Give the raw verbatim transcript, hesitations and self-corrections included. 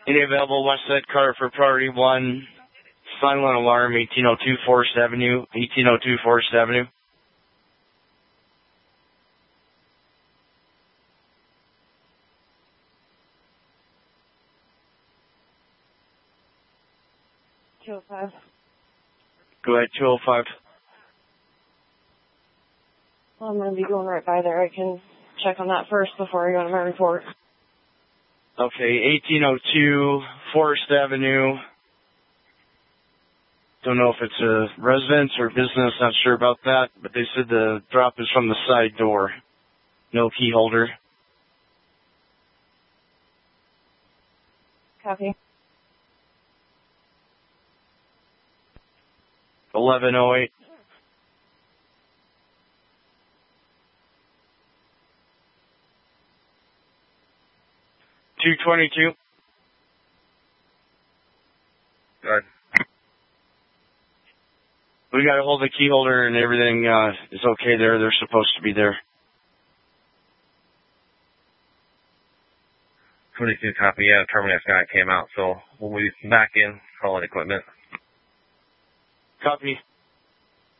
Any available West Side car for priority one, silent alarm, eighteen oh two Forest Avenue, eighteen oh two Forest Avenue. two oh five. Go ahead, two oh five. Well, I'm going to be going right by there. I can check on that first before I go to my report. Okay, eighteen oh two Forest Avenue. Don't know if it's a residence or business, not sure about that, but they said the drop is from the side door. No key holder. Copy. eleven oh eight. two twenty-two. Go ahead. We got to hold the key holder and everything uh, is okay there. They're supposed to be there. twenty-two copy, yeah, Terminix guy came out, so we'll be back in, calling equipment. Copy.